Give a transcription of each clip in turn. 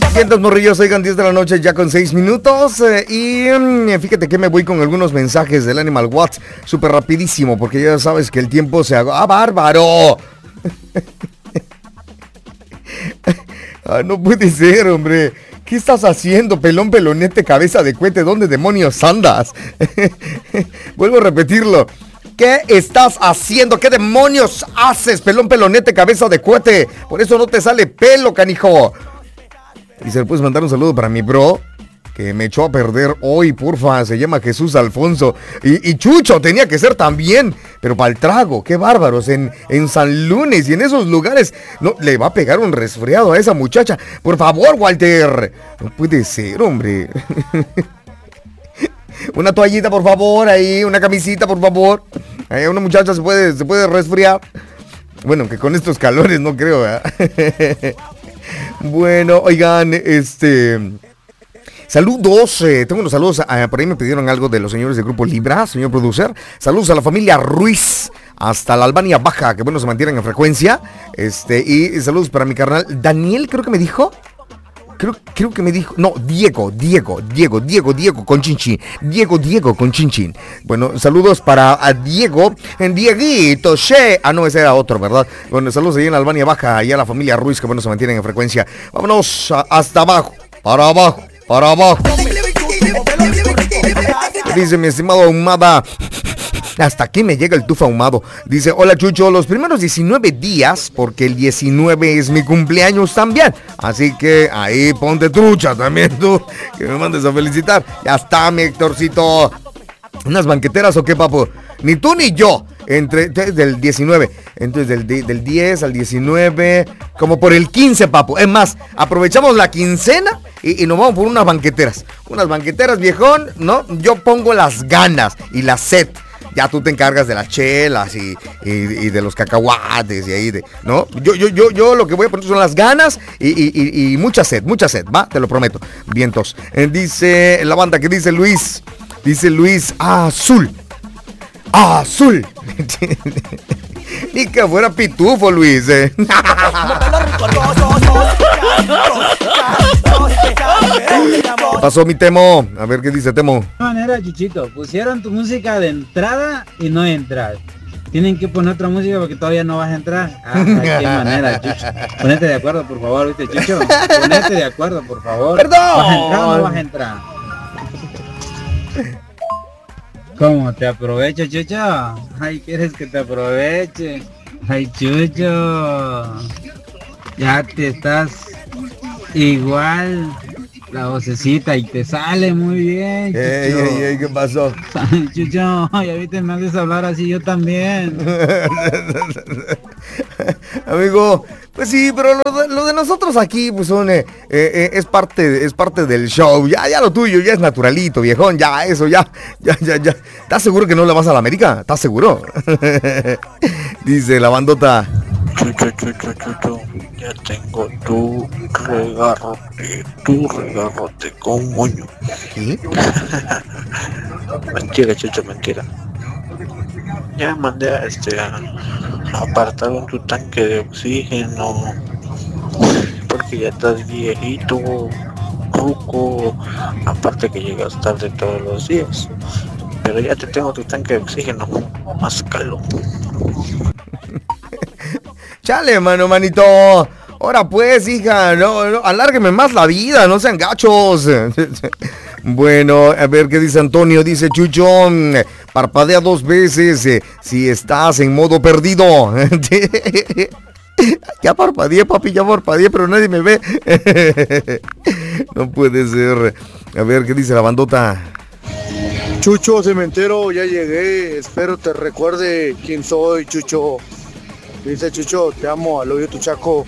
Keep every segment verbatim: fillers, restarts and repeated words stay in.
Cientos morrillos, oigan, diez de la noche ya con seis minutos eh, y mm, fíjate que me voy con algunos mensajes del Animal Watch súper rapidísimo porque ya sabes que el tiempo se haga... ¡Ah, bárbaro! Ah, no puede ser, hombre. ¿Qué estás haciendo, pelón, pelonete, cabeza de cohete? ¿Dónde demonios andas? Vuelvo a repetirlo. ¿Qué estás haciendo? ¿Qué demonios haces, pelón, pelonete, cabeza de cohete? Por eso no te sale pelo, canijo. Y se le puedes mandar un saludo para mi bro, que me echó a perder hoy, porfa. Se llama Jesús Alfonso. Y, y Chucho tenía que ser también. Pero para el trago, qué bárbaros. En, en San Lunes y en esos lugares. No, le va a pegar un resfriado a esa muchacha. Por favor, Walter. No puede ser, hombre. Una toallita, por favor, ahí. Una camisita, por favor. Ahí una muchacha se puede, se puede resfriar. Bueno, que con estos calores no creo, ¿verdad? Bueno, oigan, este... Saludos, eh, tengo unos saludos, eh, por ahí me pidieron algo de los señores del Grupo Libra, señor producer. Saludos a la familia Ruiz, hasta la Albania Baja, que bueno, se mantienen en frecuencia. Este, y saludos para mi carnal Daniel, creo que me dijo. Creo, creo que me dijo, no, Diego, Diego, Diego, Diego, Diego con Chinchín. Diego, Diego con Chinchín. Bueno, saludos para a Diego, en Dieguito, She. Ah, no, ese era otro, ¿verdad? Bueno, saludos ahí en la Albania Baja, y a la familia Ruiz, que bueno, se mantienen en frecuencia. Vámonos a, hasta abajo, para abajo, para abajo. Dice mi estimado Ahumada. Hasta aquí me llega el tufa ahumado. Dice, hola Chucho, los primeros diecinueve días, porque el diecinueve es mi cumpleaños también. Así que ahí ponte trucha también tú, que me mandes a felicitar. Ya está, mi Héctorcito. ¿Unas banqueteras o qué, papu? Ni tú ni yo. Entre, del diecinueve. Entonces, del, del diez al diecinueve, como por el quince, papu. Es más, aprovechamos la quincena y, y nos vamos por unas banqueteras. Unas banqueteras, viejón, ¿no? Yo pongo las ganas y la sed. Ya tú te encargas de las chelas y, y, y de los cacahuates y ahí de, ¿no? Yo, yo, yo, yo lo que voy a poner son las ganas y, y, y, y mucha sed, mucha sed, ¿va? Te lo prometo. Vientos. Eh, dice la banda que dice Luis. Dice Luis, azul. Azul. Ni que fuera pitufo, Luis. Eh. Pasó mi Temo. A ver qué dice Temo. De manera, Chuchito, pusieron tu música de entrada y no entras. Tienen que poner otra música porque todavía no vas a entrar. Ah, qué manera, Chucho. Ponete de acuerdo, por favor, ¿viste, Chucho? Ponete de acuerdo, por favor. ¡Perdón! ¿Vas a entrar o no vas a entrar? ¿Cómo? ¿Te aprovecho, Chucho? Ay, ¿quieres que te aproveche? Ay, Chucho. Ya te estás igual la vocecita y te sale muy bien, Chucho. Ey, ey, ey, ¿qué pasó? Chucho, ya viste, me haces hablar así yo también. Amigo, pues sí, pero lo de, lo de nosotros aquí, pues son, eh, eh, es parte, es parte del show. Ya, ya lo tuyo, ya es naturalito, viejón, ya, eso, ya, ya, ya, ya. ¿Estás seguro que no le vas a la América? ¿Estás seguro? Dice la bandota. Chucho, chucho, chucho, ya tengo tu regarrote, tu regarrote con moño. ¿Qué? Mentira, Chucho, mentira. Ya mandé a este a, a apartar tu tanque de oxígeno, porque ya estás viejito, ruco, aparte que llegas tarde todos los días. Pero ya te tengo tu tanque de oxígeno, más calor. Chale, mano, manito. Ahora pues, hija, no, no, alárgueme más la vida, no sean gachos. Bueno, a ver qué dice Antonio. Dice Chucho, parpadea dos veces eh, si estás en modo perdido. Ya parpadeé, papi, ya parpadeé, pero nadie me ve. No puede ser. A ver qué dice la bandota. Chucho Cementero, ya llegué. Espero te recuerde quién soy, Chucho. Dice Chucho, te amo, I love you, tu chaco.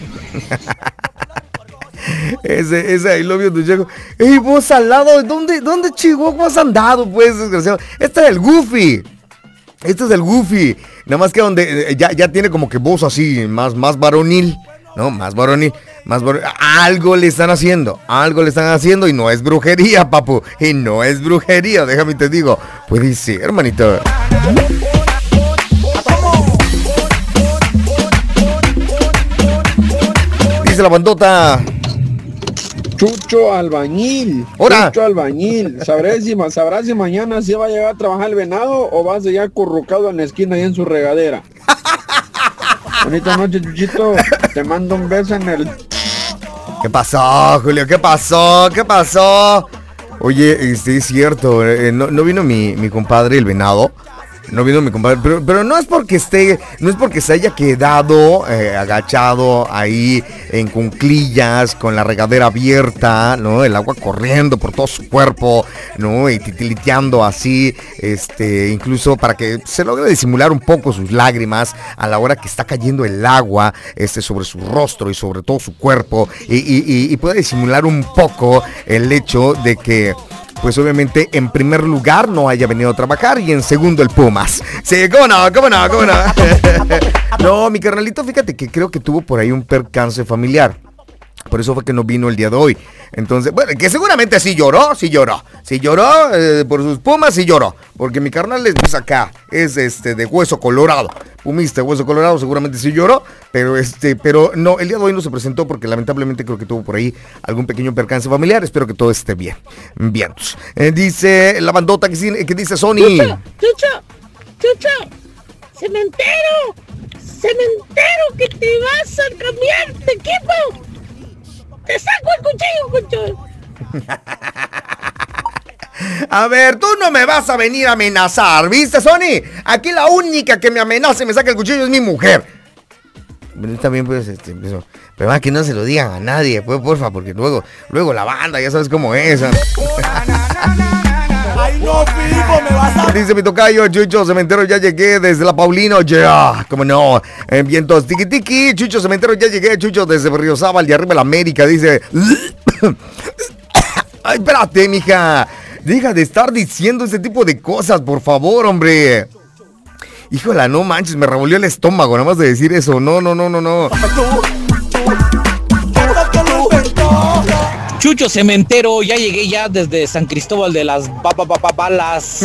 Ese, ese I love you, tu chaco. Ey, vos al lado, ¿dónde, dónde Chihuahua has andado, pues, desgraciado? Este es el Goofy. Este es el Goofy. Nada más que donde ya, ya tiene como que voz así, más, más varonil. No, más varonil, más varonil. Algo le están haciendo, algo le están haciendo y no es brujería, papu. Y no es brujería, déjame te digo. Puede ser, hermanito. Dice la bandota. Chucho albañil. ¡Hora! Chucho albañil. ¿Sabrás si, sabrás si mañana sí va a llegar a trabajar el venado o vas a llegar acurrucado en la esquina ahí en su regadera? Bonita noche, Chuchito. Te mando un beso en el... ¿Qué pasó, Julio? ¿Qué pasó? ¿Qué pasó? Oye, este es cierto, eh, no, no vino mi, mi compadre el venado. No vino mi compadre, pero, pero no es porque esté, no es porque se haya quedado eh, agachado ahí en cunclillas, con la regadera abierta, ¿no? El agua corriendo por todo su cuerpo, ¿no? Y titiliteando así, este, incluso para que se logre disimular un poco sus lágrimas a la hora que está cayendo el agua, este, sobre su rostro y sobre todo su cuerpo, y, y, y, y puede disimular un poco el hecho de que, pues obviamente, en primer lugar, no haya venido a trabajar y en segundo, el Pumas. Sí, cómo no, cómo no, cómo no. No, mi carnalito, fíjate que creo que tuvo por ahí un percance familiar. Por eso fue que no vino el día de hoy. Entonces, bueno, que seguramente sí lloró, sí lloró. Sí lloró eh, por sus Pumas, sí lloró. Porque mi carnal es pues, acá, es este de hueso colorado. Pumista, hueso colorado, seguramente sí lloró. Pero este, pero no, el día de hoy no se presentó porque lamentablemente creo que tuvo por ahí algún pequeño percance familiar. Espero que todo esté bien. Bien. Eh, dice la bandota que, que dice Sony. Chucho, Chucho, Chucho, cementero, cementero, que te vas a cambiar de equipo. ¡Te saco el cuchillo, cuchillo! A ver, tú no me vas a venir a amenazar, ¿viste, Sony? Aquí la única que me amenaza y me saca el cuchillo es mi mujer. También pues, este, eso. Pero más que no se lo digan a nadie, pues, porfa, porque luego, luego la banda, ya sabes cómo es. Ay, no, Pipo, me vas a... Dice mi tocayo, Chucho Cementero, ya llegué desde la Paulino, ya, yeah, cómo no, en vientos, tiki tiki, Chucho Cementero, ya llegué, Chucho, desde Berriozábal, de arriba de la América, dice, ay, espérate, mija, deja de estar diciendo ese tipo de cosas, por favor, hombre. Híjola, no manches, me revolvió el estómago, nada más de decir eso, no, no, no, no, no. Chucho Cementero, ya llegué ya desde San Cristóbal de las Balas.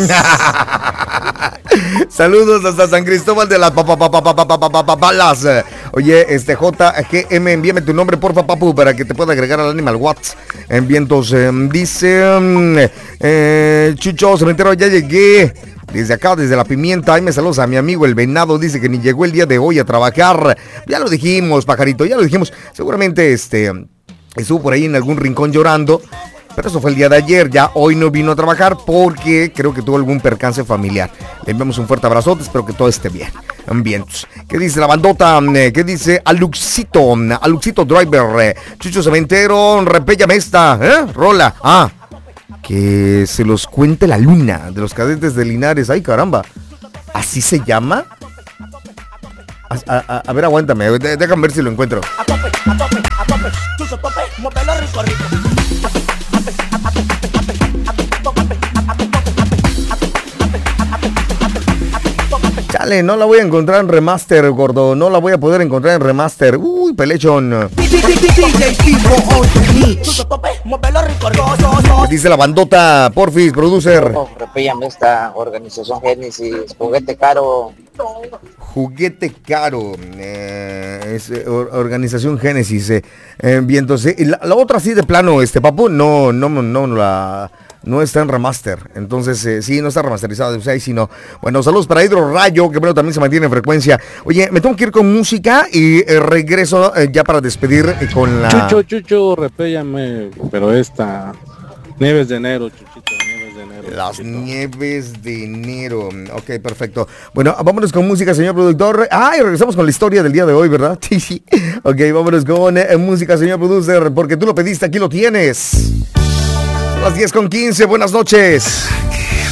Saludos hasta San Cristóbal de las Balas. Oye, este J G M, envíame tu nombre, porfa, papu, para que te pueda agregar al Animal Watts. En vientos, eh, dice eh, Chucho Cementero, ya llegué. Desde acá, desde La Pimienta, ahí me saluda a mi amigo el venado, dice que ni llegó el día de hoy a trabajar. Ya lo dijimos, pajarito, ya lo dijimos. Seguramente este estuvo por ahí en algún rincón llorando, pero eso fue el día de ayer. Ya hoy no vino a trabajar porque creo que tuvo algún percance familiar. Le enviamos un fuerte abrazote, espero que todo esté bien. Vientos. ¿Qué dice la bandota? ¿Qué dice Aluxito? Aluxito Driver. Chucho Cementero, repéllame esta, ¿eh? Rola. Ah. Que se los cuente la luna de los Cadetes de Linares. Ay, caramba. ¿Así se llama? A, a, a ver, aguántame. De, déjame ver si lo encuentro. A tope, a tope, a tope. Chucho tope, móvelo rico, rico. Chale, no la voy a encontrar en remaster, gordo. No la voy a poder encontrar en remaster. Uy, pelechón. Dice la bandota, porfis, producer. Oh, repíllame esta organización Génesis, juguete caro. Juguete caro. Eh, es, eh, organización Génesis. Eh, eh, bien, entonces, y la, la otra sí de plano, este papu, no, no, no, no la... No está en remaster, entonces eh, sí, no está remasterizado, o sea, ahí sí no. Bueno, saludos para Hidro Rayo, que bueno, también se mantiene en frecuencia. Oye, me tengo que ir con música y eh, regreso eh, ya para despedir eh, con la... Chucho, Chucho, repéllame, pero esta... Nieves de enero, Chuchito, Nieves de enero. Las Chuchito. Nieves de enero, ok, perfecto. Bueno, vámonos con música, señor productor. Ah, y regresamos con la historia del día de hoy, ¿verdad? Sí, sí. Ok, vámonos con eh, música, señor producer, porque tú lo pediste, aquí lo tienes. Las diez con quince, buenas noches.